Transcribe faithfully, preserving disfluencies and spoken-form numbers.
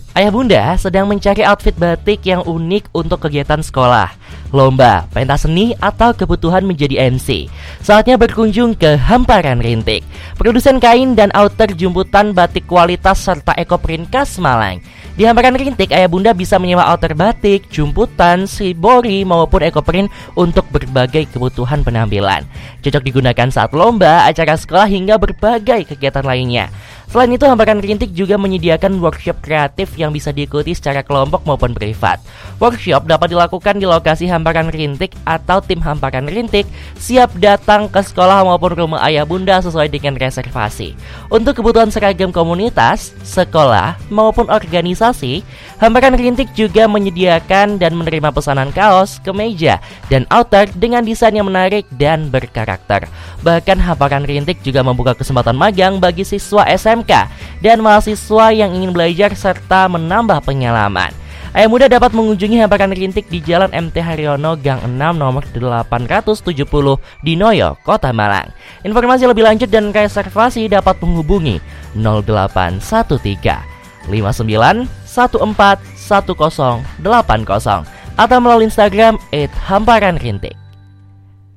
Ayah bunda sedang mencari outfit batik yang unik untuk kegiatan sekolah, lomba, pentas seni, atau kebutuhan menjadi M C. Saatnya berkunjung ke Hamparan Rintik, produsen kain dan outer jumputan batik kualitas serta ekoprint khas Malang. Di Hamparan Rintik, ayah bunda bisa menyewa outer batik, jumputan, shibori maupun ekoprint untuk berbagai kebutuhan penampilan. Cocok digunakan saat lomba, acara sekolah hingga berbagai kegiatan lainnya. Selain itu, Hamparan Rintik juga menyediakan workshop kreatif yang bisa diikuti secara kelompok maupun privat. Workshop dapat dilakukan di lokasi Hamparan Rintik atau tim Hamparan Rintik siap datang ke sekolah maupun rumah ayah bunda sesuai dengan reservasi. Untuk kebutuhan seragam komunitas, sekolah, maupun organisasi, Hamparan Rintik juga menyediakan dan menerima pesanan kaos, kemeja, dan outer dengan desain yang menarik dan berkarakter. Bahkan Hamparan Rintik juga membuka kesempatan magang bagi siswa S M K dan mahasiswa yang ingin belajar serta menambah pengalaman. Ayah muda dapat mengunjungi Hamparan Rintik di Jalan M T Haryono Gang enam nomor delapan ratus tujuh puluh di Noyo, Kota Malang. Informasi lebih lanjut dan reservasi dapat menghubungi nol delapan satu tiga lima sembilan satu empat satu nol delapan nol atau melalui Instagram et hamparan rintik.